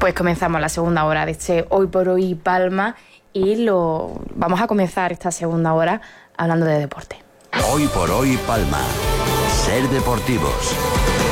Pues comenzamos la segunda hora de este Hoy por Hoy Palma y vamos a comenzar esta segunda hora hablando de deporte. Hoy por Hoy Palma. Ser deportivos.